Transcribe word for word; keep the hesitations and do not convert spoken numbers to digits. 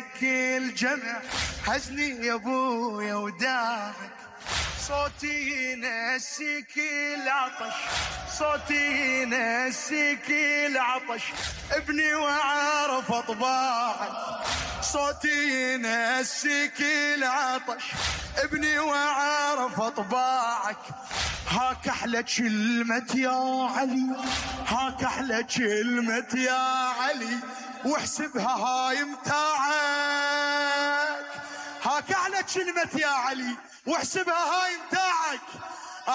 بينك الجمع حزني يا ابويا وداعك، صوتي ينسيك العطش، صوتي ينسيك العطش، ابني وعارف اطباعك، صوتي ينسيك العطش، ابني وعارف اطباعك. هاك احلى كلمة يا علي، هاك احلى كلمة يا علي، واحسبها هاي متاعك، هاك احلى كلمة يا علي واحسبها هاي متاعك.